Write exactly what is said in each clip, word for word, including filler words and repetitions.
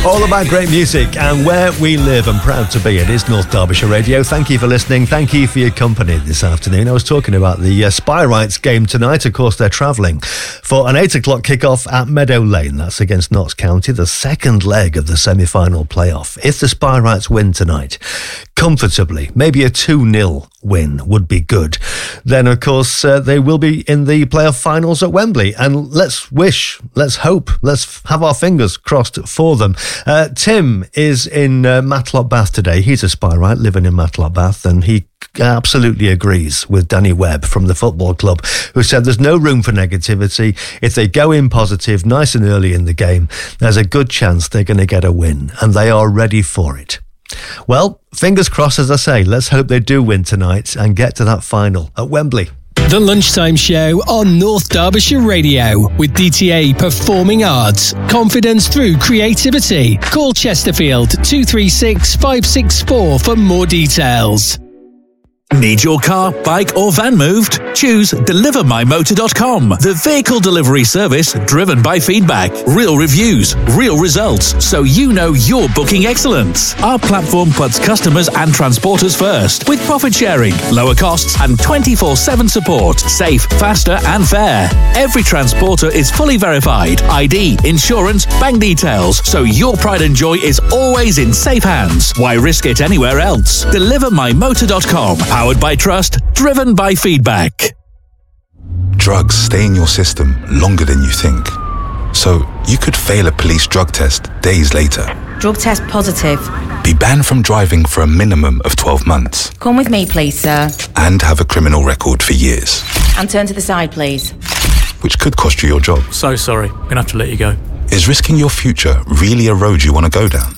All about great music and where we live, and proud to be. It is North Derbyshire Radio. Thank you for listening. Thank you for your company this afternoon. I was talking about the uh, Spyrights game tonight. Of course, they're travelling for an eight o'clock kickoff at Meadow Lane. That's against Notts County, the second leg of the semi-final playoff. If the Spyrights win tonight, comfortably, maybe a two nil win would be good, then of course uh, they will be in the playoff finals at Wembley, and let's wish, let's hope, let's have our fingers crossed for them. Uh, Tim is in uh, Matlock Bath today. He's a Spyrite living in Matlock Bath, and he absolutely agrees with Danny Webb from the football club, who said there's no room for negativity. If they go in positive nice and early in the game, there's a good chance they're going to get a win, and they are ready for it. Well, fingers crossed, as I say. Let's hope they do win tonight and get to that final at Wembley. The Lunchtime Show on North Derbyshire Radio with D T A Performing Arts. Confidence through creativity. Call Chesterfield two three six, five six four for more details. Need your car, bike or van moved? Choose deliver my motor dot com, the vehicle delivery service driven by feedback, real reviews, real results, so you know you're booking excellence. Our platform puts customers and transporters first, with profit sharing, lower costs and twenty-four seven support, safe, faster and fair. Every transporter is fully verified, I D, insurance, bank details, so your pride and joy is always in safe hands. Why risk it anywhere else? deliver my motor dot com. Powered by trust, driven by feedback. Drugs stay in your system longer than you think. So you could fail a police drug test days later. Drug test positive. Be banned from driving for a minimum of twelve months. Come with me, please, sir. And have a criminal record for years. And turn to the side, please. Which could cost you your job. So sorry, I'm going to have to let you go. Is risking your future really a road you want to go down?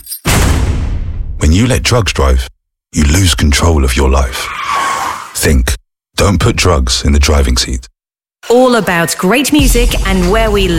When you let drugs drive, you lose control of your life. Think. Don't put drugs in the driving seat. All about great music and where we live.